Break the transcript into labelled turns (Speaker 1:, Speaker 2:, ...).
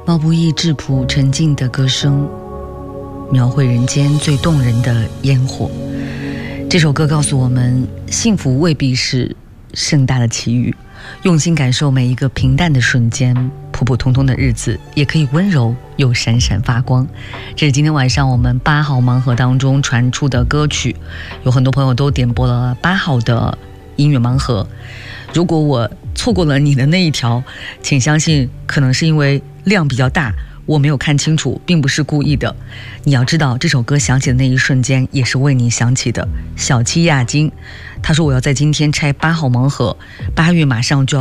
Speaker 1: 毛不易质朴沉静的歌声，描绘人间最动人的烟火。这首歌告诉我们，幸福未必是盛大的奇遇，用心感受每一个平淡的瞬间，普普通通的日子也可以温柔又闪闪发光。这是今天晚上我们8号盲盒当中传出的歌曲，有很多朋友都点播了8号的音乐盲盒。如果我错过了你的那一条，请相信可能是因为量比较大，我没有看清楚，并不是故意的。你要知道，这首歌响起的那一瞬间也是为你响起的。小七亚金他说，我要在今天拆8号盲盒，8月马上就要